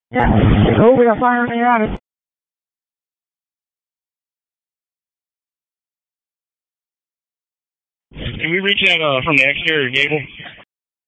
Yeah. Oh, we got fire in the attic. Can we reach out from the exterior gable?